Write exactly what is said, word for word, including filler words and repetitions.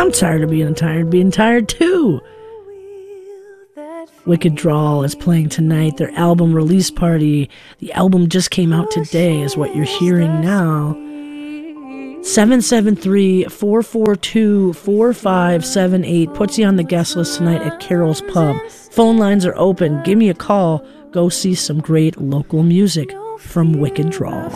I'm tired of being tired, being tired too. Wicked Drawl is playing tonight, their album release party. The album just came out today is what you're hearing now. seven seven three, four four two, four five seven eight puts you on the guest list tonight at Carol's Pub. Phone lines are open. Give me a call. Go see some great local music from Wicked Drawl.